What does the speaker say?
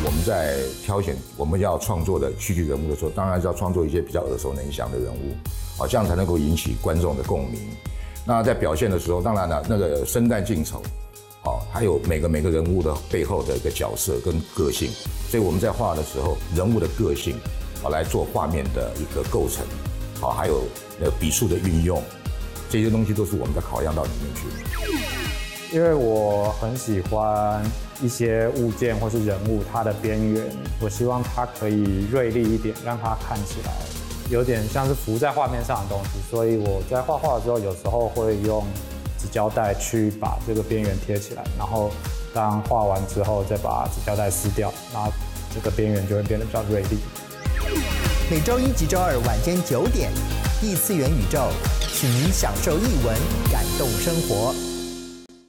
我们在挑选我们要创作的戏剧人物的时候，当然是要创作一些比较耳熟能详的人物，好，这样才能够引起观众的共鸣。那在表现的时候，当然了，那个生旦净丑，好，还有每个人物的背后的一个角色跟个性，所以我们在画的时候，人物的个性，好，来做画面的一个构成，好，还有笔触的运用，这些东西都是我们在考量到里面去。 因为我很喜欢一些物件或是人物，它的边缘，我希望它可以锐利一点，让它看起来有点像是浮在画面上的东西。所以我在画画的时候，有时候会用纸胶带去把这个边缘贴起来，然后当画完之后再把纸胶带撕掉，那这个边缘就会变得比较锐利。 每周一及周二晚间9点，异次元宇宙，请您享受艺文，感动生活。